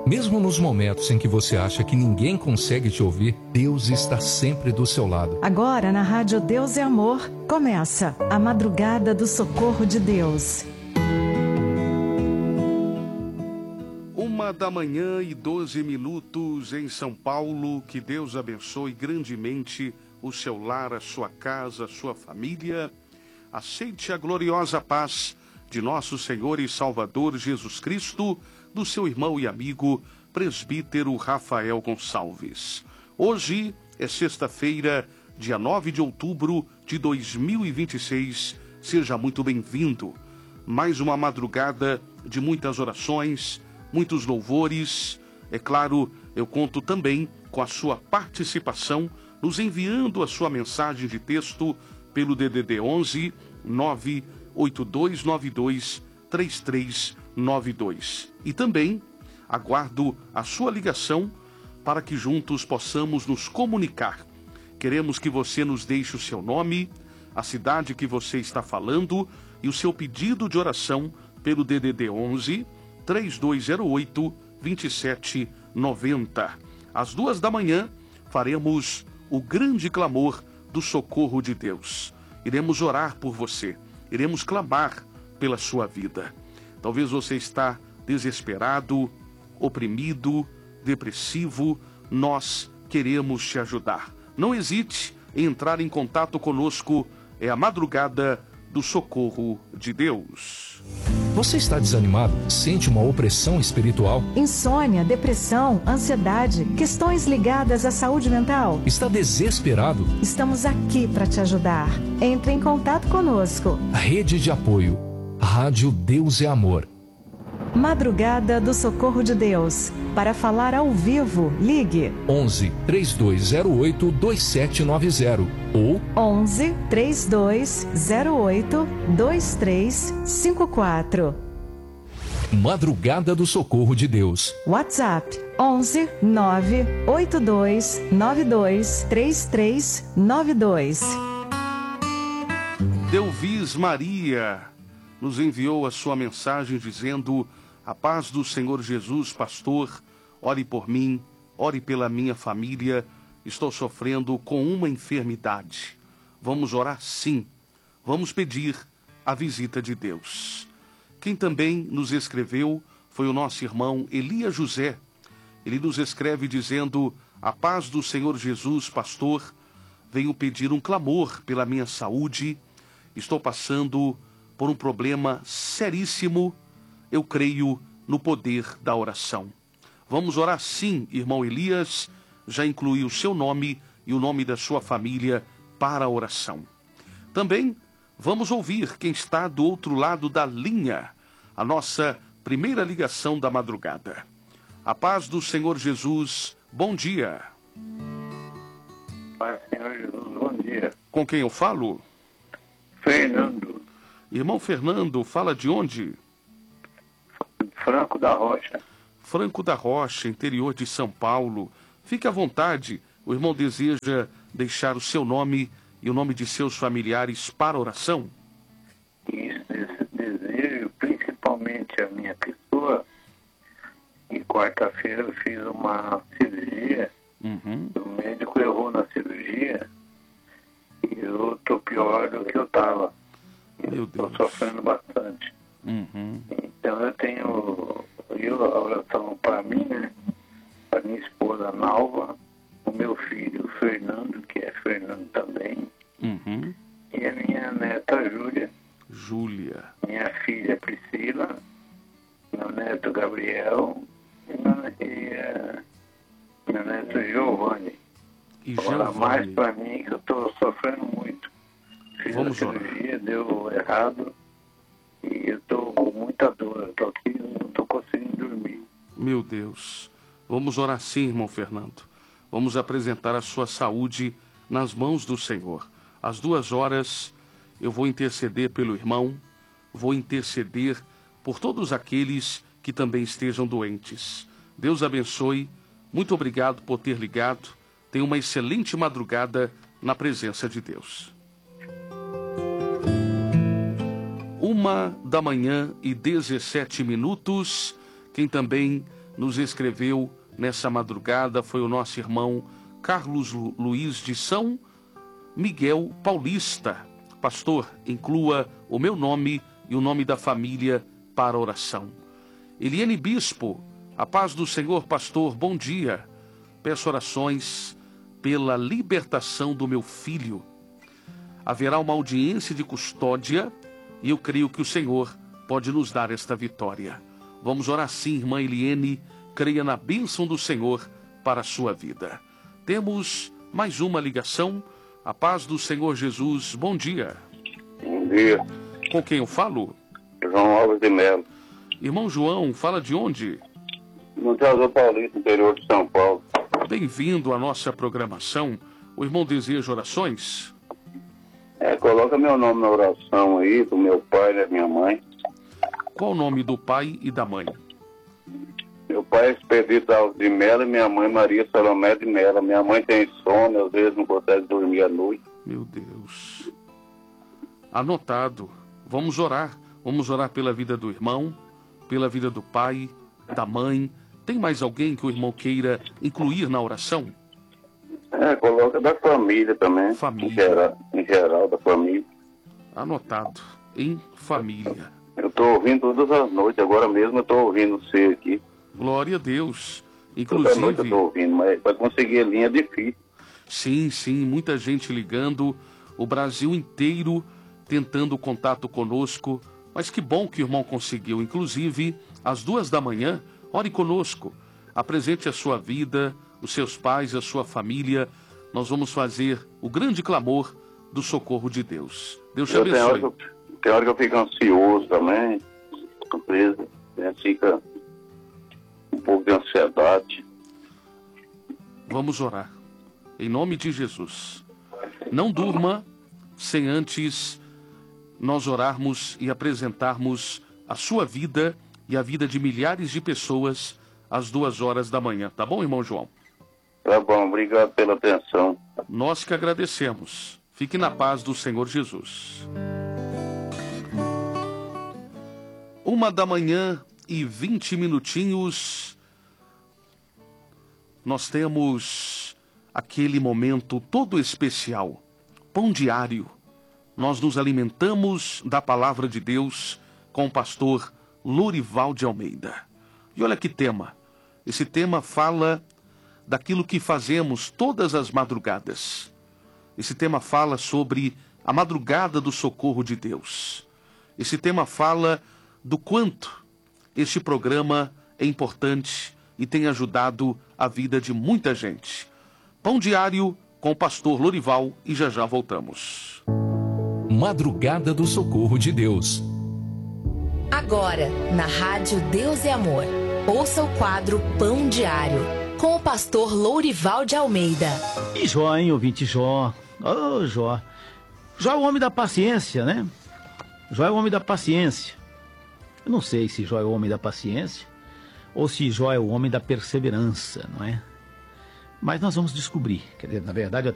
Mesmo nos momentos em que você acha que ninguém consegue te ouvir, Deus está sempre do seu lado. Agora, na Rádio Deus é Amor, começa a Madrugada do Socorro de Deus. 1h12 em São Paulo. Que Deus abençoe grandemente o seu lar, a sua casa, a sua família. Aceite a gloriosa paz de nosso Senhor e Salvador Jesus Cristo, do seu irmão e amigo, presbítero Rafael Gonçalves. Hoje é sexta-feira, dia 9 de outubro de 2026. Seja muito bem-vindo. Mais uma madrugada de muitas orações, muitos louvores. É claro, eu conto também com a sua participação, nos enviando a sua mensagem de texto pelo DDD 11 98292 3392. E também aguardo a sua ligação para que juntos possamos nos comunicar. Queremos que você nos deixe o seu nome, a cidade que você está falando e o seu pedido de oração pelo DDD 11 3208 2790. Às 2h faremos o grande clamor do socorro de Deus. Iremos orar por você, iremos clamar pela sua vida. Talvez você está desesperado, oprimido, depressivo. Nós queremos te ajudar. Não hesite em entrar em contato conosco. É a Madrugada do Socorro de Deus. Você está desanimado? Sente uma opressão espiritual? Insônia, depressão, ansiedade, questões ligadas à saúde mental? Está desesperado? Estamos aqui para te ajudar. Entre em contato conosco. Rede de apoio. Rádio Deus é Amor. Madrugada do Socorro de Deus. Para falar ao vivo, ligue 11 3208 2790 ou 11 3208 2354. Madrugada do Socorro de Deus. WhatsApp 11 982 92 3392. Delvis Maria nos enviou a sua mensagem dizendo: a paz do Senhor Jesus, pastor, ore por mim, ore pela minha família, estou sofrendo com uma enfermidade. Vamos orar sim, vamos pedir a visita de Deus. Quem também nos escreveu foi o nosso irmão Elias José. Ele nos escreve dizendo: a paz do Senhor Jesus, pastor, venho pedir um clamor pela minha saúde, estou passando por um problema seríssimo. Eu creio no poder da oração. Vamos orar sim, irmão Elias. Já incluí o seu nome e o nome da sua família para a oração. Também vamos ouvir quem está do outro lado da linha, a nossa primeira ligação da madrugada. A paz do Senhor Jesus, bom dia. Paz do Senhor Jesus, bom dia. Com quem eu falo? Fernando. Irmão Fernando, fala de onde? Franco da Rocha. Franco da Rocha, interior de São Paulo. Fique à vontade. O irmão deseja deixar o seu nome e o nome de seus familiares para a oração? Isso, esse desejo, principalmente a minha pessoa. E quarta-feira eu fiz uma cirurgia. O médico errou na cirurgia. E eu estou pior do que eu estava. Estou sofrendo bastante. Então eu tenho a oração para mim, né? Para minha esposa Nalva, o meu filho Fernando, que é Fernando também, e a minha neta Júlia, minha filha Priscila, meu neto Gabriel e meu neto Giovanni. Agora mais para mim, que eu estou sofrendo muito. Fiz a cirurgia, deu errado. E eu estou com muita dor, eu estou aqui, não estou conseguindo dormir. Meu Deus. Vamos orar sim, irmão Fernando. Vamos apresentar a sua saúde nas mãos do Senhor. Às 2h eu vou interceder pelo irmão, vou interceder por todos aqueles que também estejam doentes. Deus abençoe. Muito obrigado por ter ligado. Tenha uma excelente madrugada na presença de Deus. 1h17. Quem também nos escreveu nessa madrugada foi o nosso irmão Carlos Luiz de São Miguel Paulista. Pastor, inclua o meu nome e o nome da família para a oração. Eliane Bispo, a paz do Senhor, pastor, bom dia. Peço orações pela libertação do meu filho. Haverá uma audiência de custódia e eu creio que o Senhor pode nos dar esta vitória. Vamos orar sim, irmã Eliane, creia na bênção do Senhor para a sua vida. Temos mais uma ligação. A paz do Senhor Jesus, bom dia. Bom dia. Com quem eu falo? João Alves de Melo. Irmão João, fala de onde? No Teodoro Paulista, interior de São Paulo. Bem-vindo à nossa programação. O irmão deseja orações? Coloca meu nome na oração aí, do meu pai e da minha mãe. Qual o nome do pai e da mãe? Meu pai é Expedito Alves de Melo e minha mãe Maria Salomé de Melo. Minha mãe tem sono, às vezes não consegue dormir à noite. Meu Deus. Anotado. Vamos orar. Vamos orar pela vida do irmão, pela vida do pai, da mãe. Tem mais alguém que o irmão queira incluir na oração? Coloca da família também. Família. Em geral, da família. Anotado. Em família. Eu estou ouvindo todas as noites. Agora mesmo eu estou ouvindo você aqui. Glória a Deus. Toda noite eu Inclusive... estou ouvindo, mas para conseguir a linha é difícil. Sim, muita gente ligando. O Brasil inteiro tentando contato conosco. Mas que bom que o irmão conseguiu. Inclusive, às 2 da manhã, ore conosco. Apresente a sua vida, os seus pais, a sua família. Nós vamos fazer o grande clamor do socorro de Deus. Deus te abençoe. Tem hora que eu fico ansioso também. Surpresa. Fica um pouco de ansiedade. Vamos orar. Em nome de Jesus. Não durma sem antes nós orarmos e apresentarmos a sua vida e a vida de milhares de pessoas às 2 horas da manhã. Tá bom, irmão João? Tá bom, obrigado pela atenção. Nós que agradecemos. Fique na paz do Senhor Jesus. 1h20. Nós temos aquele momento todo especial. Pão diário. Nós nos alimentamos da palavra de Deus com o pastor Lorival de Almeida. E olha que tema. Esse tema fala daquilo que fazemos todas as madrugadas. Esse tema fala sobre a madrugada do socorro de Deus. Esse tema fala do quanto este programa é importante e tem ajudado a vida de muita gente. Pão diário com o pastor Lorival e já já voltamos. Madrugada do Socorro de Deus. Agora, na Rádio Deus é Amor, ouça o quadro Pão Diário, com o pastor Lorival de Almeida. E Jó, hein, ouvinte Jó? Ô, Jó. Jó é o homem da paciência, né? Jó é o homem da paciência. Eu não sei se Jó é o homem da paciência ou se Jó é o homem da perseverança, não é? Mas nós vamos descobrir. Quer dizer, na verdade,